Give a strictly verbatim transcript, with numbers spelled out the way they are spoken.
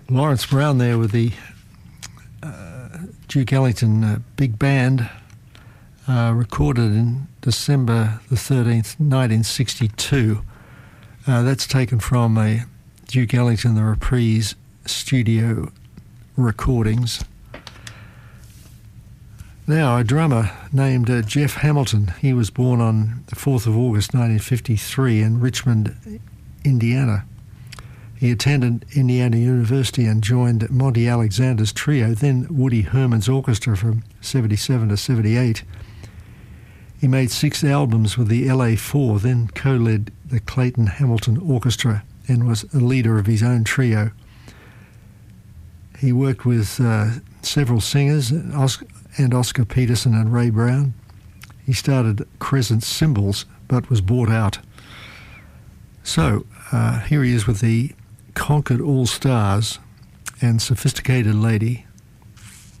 Lawrence Brown there with the uh, Duke Ellington uh, Big Band, uh, recorded in December the thirteenth, nineteen sixty-two. Uh, that's taken from a Duke Ellington The Reprise studio recordings. Now, a drummer named uh, Jeff Hamilton. He was born on the fourth of August nineteen fifty-three in Richmond, Indiana. He attended Indiana University and joined Monty Alexander's trio, then Woody Herman's orchestra from seventy-seven to seventy-eight. He made six albums with the L A Four, then co-led the Clayton Hamilton Orchestra and was a leader of his own trio. He worked with uh, several singers, Oscar, and Oscar Peterson and Ray Brown. He started Crescent Cymbals, but was bought out. So, uh, here he is with the Concord All-Stars and Sophisticated Lady.